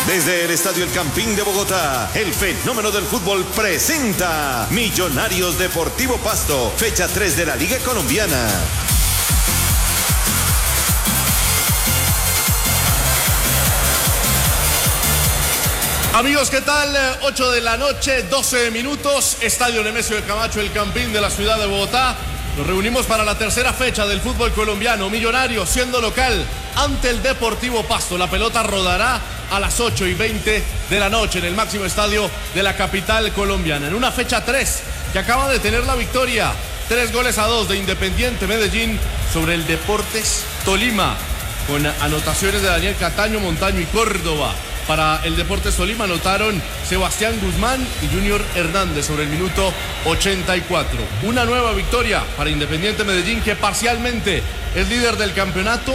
Desde el Estadio El Campín de Bogotá, el fenómeno del fútbol presenta Millonarios Deportivo Pasto, fecha 3 de la Liga Colombiana. Amigos, ¿qué tal? 8 de la noche, 12 minutos, Estadio Nemesio de Camacho, El Campín de la ciudad de Bogotá. Nos reunimos para la tercera fecha del fútbol colombiano. Millonarios siendo local ante el Deportivo Pasto. La pelota rodará a las 8:20 de la noche en el máximo estadio de la capital colombiana. En una fecha 3 que acaba de tener la victoria, 3-2 de Independiente Medellín sobre el Deportes Tolima, con anotaciones de Daniel Cataño, Montaño y Córdoba. Para el Deportes Tolima anotaron Sebastián Guzmán y Junior Hernández sobre el minuto 84. Una nueva victoria para Independiente Medellín, que parcialmente es líder del campeonato,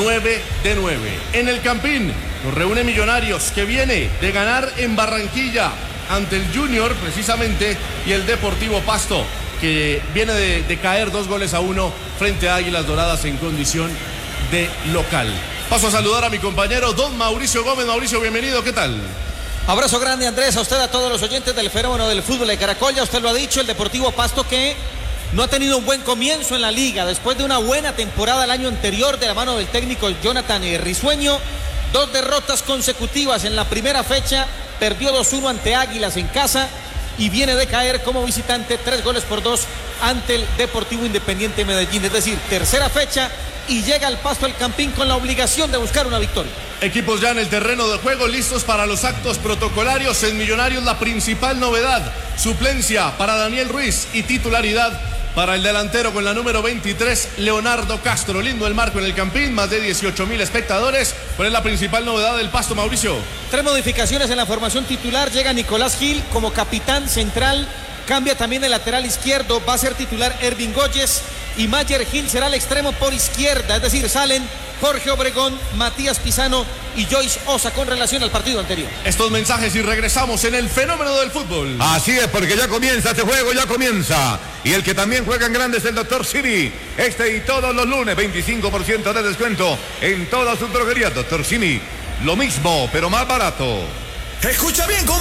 9-9. En el Campín nos reúne Millonarios, que viene de ganar en Barranquilla ante el Junior precisamente, y el Deportivo Pasto, que viene de caer 2-1 frente a Águilas Doradas en condición de local. Paso a saludar a mi compañero don Mauricio Gómez. Mauricio, bienvenido, ¿qué tal? Abrazo grande, Andrés, a usted, a todos los oyentes del fenómeno del fútbol de Caracol. Ya usted lo ha dicho, el Deportivo Pasto, que no ha tenido un buen comienzo en la liga después de una buena temporada el año anterior de la mano del técnico Jonathan Risueño. 2 derrotas consecutivas en la primera fecha, perdió 2-1 ante Águilas en casa y viene de caer como visitante 3-2 ante el Deportivo Independiente Medellín. Es decir, tercera fecha y llega al Pasto El Campín con la obligación de buscar una victoria. Equipos ya en el terreno de juego, listos para los actos protocolarios. En Millonarios la principal novedad, suplencia para Daniel Ruiz y titularidad para el delantero con la número 23, Leonardo Castro. Lindo el marco en el Campín, más de 18,000 espectadores. ¿Cuál es la principal novedad del Pasto, Mauricio? 3 modificaciones en la formación titular. Llega Nicolás Gil como capitán central. Cambia también el lateral izquierdo, va a ser titular Ervin Góyez y Mayer Gil será el extremo por izquierda. Es decir, salen Jorge Obregón, Matías Pisano y Joyce Osa con relación al partido anterior. Estos mensajes y regresamos en el fenómeno del fútbol. Así es, porque ya comienza este juego, ya comienza. Y el que también juega en grande es el Dr. Simi. Y todos los lunes, 25% de descuento en todas sus droguerías. Dr. Simi, lo mismo, pero más barato. Escucha bien,